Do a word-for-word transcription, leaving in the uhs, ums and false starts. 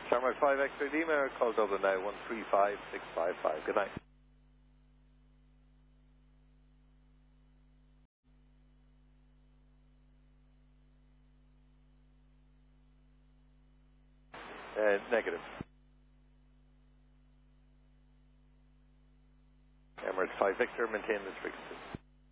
Charmer five X-ray Lima, call Dublin now, one three five six five five. Good night. Uh, negative. Emirates five Victor, maintain this frequency.